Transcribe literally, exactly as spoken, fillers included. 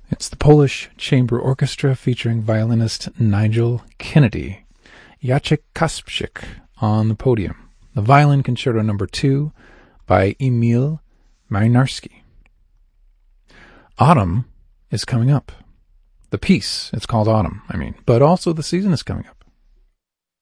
It's the Polish Chamber Orchestra featuring violinist Nigel Kennedy, Jacek Kasprzak on the podium. The Violin Concerto Number two by Emil Marinarski. Autumn is coming up. The piece, it's called Autumn, I mean, but also the season is coming up.